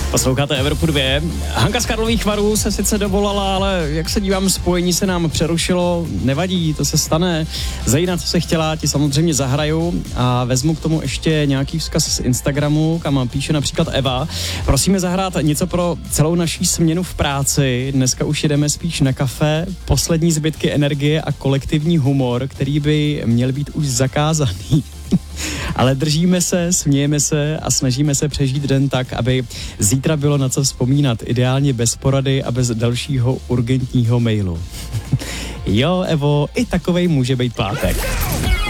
Posloucháte Evropu 2. Hanka z Karlových Varů se sice dovolala, ale jak se dívám, spojení se nám přerušilo. Nevadí, to se stane. Zejna, co se chtěla, ti samozřejmě zahraju a vezmu k tomu ještě nějaký vzkaz z Instagramu, kam píše například Eva. Prosíme zahrát něco pro celou naší směnu v práci. Dneska už jedeme spíš na kafe, poslední zbytky energie a kolektivní humor, který by měl být už zakázaný. Ale držíme se, smějeme se a snažíme se přežít den tak, aby zítra bylo na co vzpomínat. Ideálně bez porady a bez dalšího urgentního mailu. Jo, Evo, i takovej může být pátek.